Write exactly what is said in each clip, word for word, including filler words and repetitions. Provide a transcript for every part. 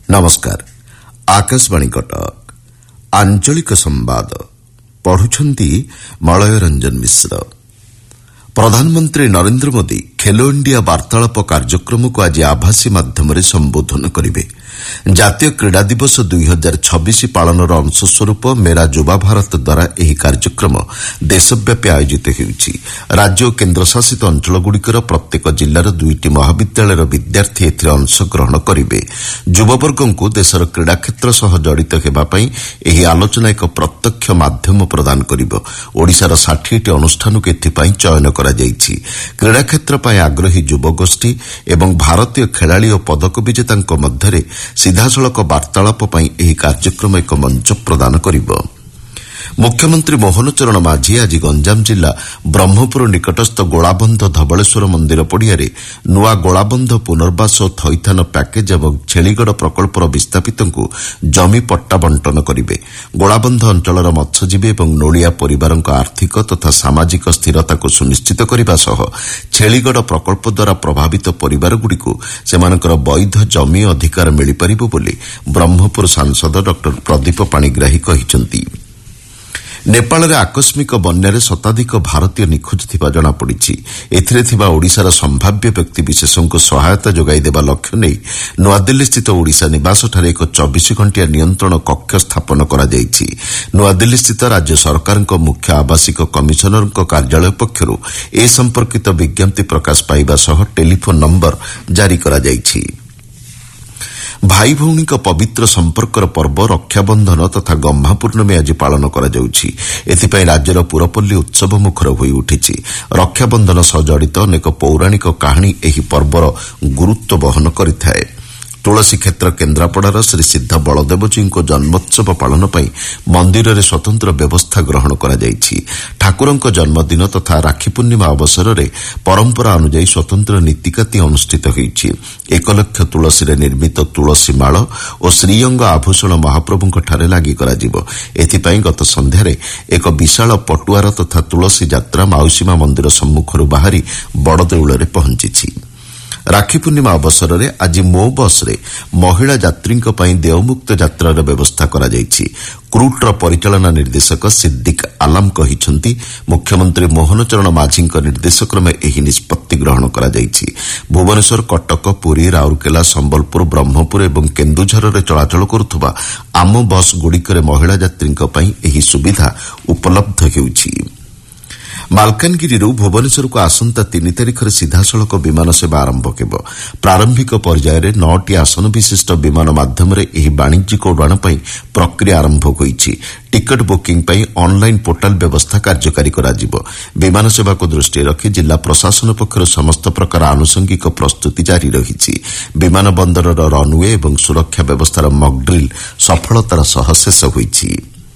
नमस्कार आकाशवाणी कटक आंचलिक संवाद पढ़ुछंती मलय रंजन मिश्र। प्रधानमंत्री नरेंद्र मोदी खेलो इंडिया वार्तालाप कार्यक्रम को आज आभासी माध्यम संबोधन करेंगे। जातीय क्रीड़ा दिवस दुई हजार छब्बीस पालनर अंशस्वरूप मेरा युवा भारत द्वारा यह कार्यक्रम देशव्यापी आयोजित होउछि। राज्य और केन्द्रशासित अंचलगुड़िकर प्रत्येक जिल्लार दुईटी महाविद्यालयर विद्यार्थी एथिरे अंशग्रहण करेंगे। युववर्ग को देशर क्रीड़ा क्षेत्र सह जड़ित हेबापई एही आलोचना एक प्रत्यक्ष माध्यम प्रदान करिबो। ओडिशार षाठिएटी अनुष्ठान को एथिपाई चयन करा जाइछि। क्रीड़ा क्षेत्र पई आग्रही युवगोष्ठी एवं भारतीय खेलाड़ी और पदक विजेतांक मध्यरे सीधासलख वार्तालाप पई एही कार्यक्रम एक मंच प्रदान करिबो। मुख्यमंत्री मोहन चरण माझी आज गंजाम जिला ब्रह्मपुर निकटस्थ गोलाबंध धबलेश्वर मंदिर पड़ियारे नुआ गोलाबंध पुनर्वास और थईथान पैकेज एवं छेलीगढ़ प्रकल्पर विस्थापितों जमी पट्टा बंटन करेंगे। गोलाबंध अंचलर मत्स्यजीवी और नोलिया परिवारों आर्थिक तथा सामाजिक स्थिरता को सुनिश्चित करने सह छेलीगढ़ प्रकल्प द्वारा प्रभावित परिवारगुड़िक सेमानकर वैध जमी अधिकार मिल पारिबो बोली ब्रह्मपुर सांसद डॉ प्रदीप पाणिग्राही कहिसेंति। नेपाल आकस्मिक बन्यारे शताधिक भारतीय निखोज थिबा जनापड़िछि। एथिरे थिबा ओडिशार संभाव्य व्यक्तिविशेषों को सहायता जोगाई देबा लक्ष्य नहीं नुआदिल्ली स्थित ओडिशा निवासठारे एक चौबीस घंटिया नियंत्रण कक्ष स्थापन करा जाइछि। नुआदिल्ली स्थित राज्य सरकार मुख्य आवासिक कमिशनर कार्यालय पक्षर ए संपर्कित विज्ञप्ति प्रकाश पाइबा सह टेलीफोन नंबर जारी करा जाइछि। भाई भौणी पवित्र संपर्कर पर्व रक्षाबंधन तथा गम्हा पूर्णमी आज पालन करा जाउछि। एथिपाई राज्यर पुरपल्ली उत्सव मुखर होई उठिछि। रक्षाबंधन सह जड़ित अनेक पौराणिक कहानी एही पर्वर गुरुत्व बहन करिथाए। तुलसी क्षेत्र केन्द्रापड़ार श्री सिद्ध बलदेवजी जन्मोत्सव पालन पई मंदिर में स्वतंत्र व्यवस्था ग्रहण करा जाइछि। ठाकुरंक जन्मदिन तथा राखी पूर्णिमा अवसर में परंपरा अनुଯାयी स्वतंत्र नीतिकाती अनुष्ठित होइछि। एक लक्ष तुलसी रे निर्मित तुलसी माळ और श्रीअंग आभूषण महाप्रभुंक ठारे लागि कराजिबो। एथिपाई गत संध्यारे एक विशाल पटुआर तथा तुलसी यात्रा माउसीमा मंदिर सम्मुखରୁ बाहरी बड़देउଳରେ पहुंचिछि। राखी पूर्णिमा अवसर में आज मो बस रे महिला यात्री देवमुक्त यात्रार व्यवस्था करा जाइछि। क्रूटर परिचालना निर्देशक सिद्दिक आलम कहिसेंति मुख्यमंत्री मोहन चरण माझी निर्देशक्रमे एही निष्पत्ति ग्रहण करा जाइछि। भुवनेश्वर कटक पुरी राउरकेला संबलपुर ब्रह्मपुर एवं केन्दुझर रे चलाचल करुथबा आम बस गुड़िकरे महिला यात्री एही सुविधा उपलब्ध हेउछि। मालकानगिरी भुवनेश्वर को आसंता तीन तारिख में सीधासलख विमान सेवा आरंभ हेब। प्रारंभिक पर्यायर में नौटी आसन विशिष्ट विमान माध्यम वाणिज्यिक उड़ाण प्रक्रिया आरंभ होइछि। टिकट बुकिंग पई ऑनलाइन पोर्टाल व्यवस्था कार्यकारी कराजिबो। विमान सेवा को दृष्टि रखी जिला प्रशासन पक्षर समस्त प्रकार आनुषंगिक प्रस्तुति जारी रहिछि। विमान बंदर रनवे और सुरक्षा व्यवस्थार मॉकड्रिल सफलतार सह शेष होइछि।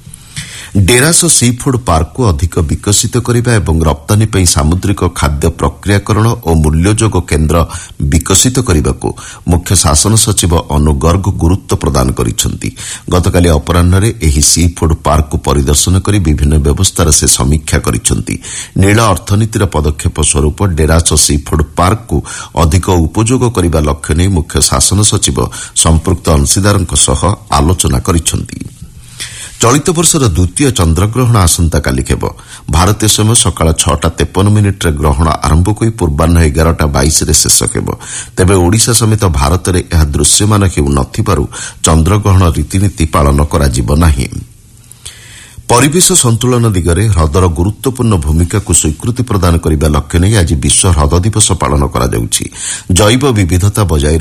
डेरास सी फूड पार्क को अधिक विकसित करने और रप्तानी पर सामुद्रिक खाद्य प्रक्रियाकरण और मूल्यजोग केन्द्र विकसित करने को मुख्य शासन सचिव अनु गर्ग गुरुत्व प्रदान करिसेंति। गतकाली अपराह्न एही सी फूड पार्क को परिदर्शन कर विभिन्न व्यवस्थार से समीक्षा करिसेंति। नील अर्थनीतिर पदक्षेप स्वरूप डेरास सी फूड पार्क को अधिक उपयोग करने लक्ष्य नहीं मुख्य शासन सचिव संपृक्त अंशीदारों सह आलोचना करिसेंति। चलित वर्षर द्वितीय चंद्रग्रहण आसंता काली हेब। भारतीय समय सकाळ छटा तेपन मिनिट्रे ग्रहण आरंभ होई पूर्वाह्न एगारटा बाईस रे शेष हेब। तेबे ओडिशा समेत भारत में यह दृश्यमान हेउ नथिबारु चंद्रग्रहण रीतिनीति पालन कराजिब नाही। परिवेश संतुलन दिगरे ह्रदर गुरुत्वपूर्ण भूमिका को स्वीकृति प्रदान करने लक्ष्य नहीं आज विश्व ह्रद दिवस पालन करा जाउछि। जैव विविधता बजाय